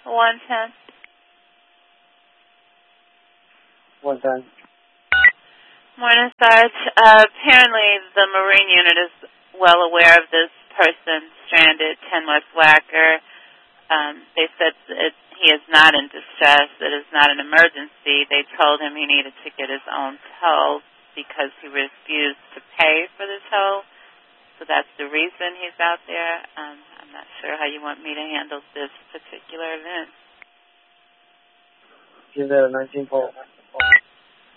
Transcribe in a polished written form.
110. 110. Morning, Sarge. Apparently the Marine unit is well aware of this person stranded, 10 West Wacker. They said he is not in distress. It is not an emergency. They told him he needed to get his own tow because he refused to pay for the tow. So that's the reason he's out there. I'm not sure how you want me to handle this particular event. He's at a 19 volt.